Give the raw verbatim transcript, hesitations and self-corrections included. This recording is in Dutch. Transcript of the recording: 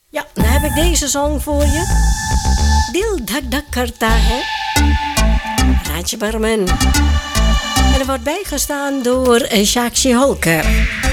Ja, dan heb ik deze song voor je. Dil dak dak karta hai. Raj Barman. En er wordt bijgestaan door Sakshi Holker.